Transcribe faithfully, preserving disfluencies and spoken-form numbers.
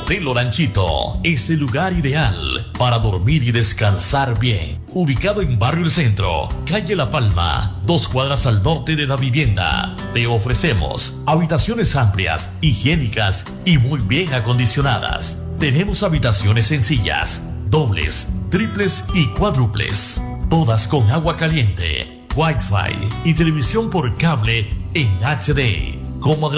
Hotel Olanchito es el lugar ideal para dormir y descansar bien. Ubicado en Barrio El Centro, calle La Palma, dos cuadras al norte de la vivienda. Te ofrecemos habitaciones amplias, higiénicas y muy bien acondicionadas. Tenemos habitaciones sencillas, dobles, triples y cuádruples. Todas con agua caliente, Wi-Fi y televisión por cable en H D. Como